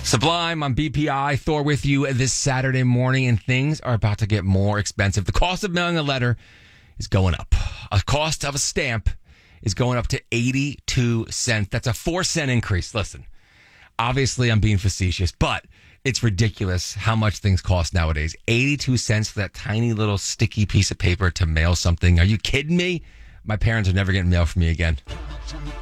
Sublime on BPI. Thor with you this Saturday morning, and things are about to get more expensive. The cost of mailing a letter is going up. A cost of a stamp is going up to 82 cents. That's a 4-cent increase. Listen, obviously I'm being facetious, but it's ridiculous how much things cost nowadays. 82 cents for that tiny little sticky piece of paper to mail something. Are you kidding me? My parents are never getting mail from me again.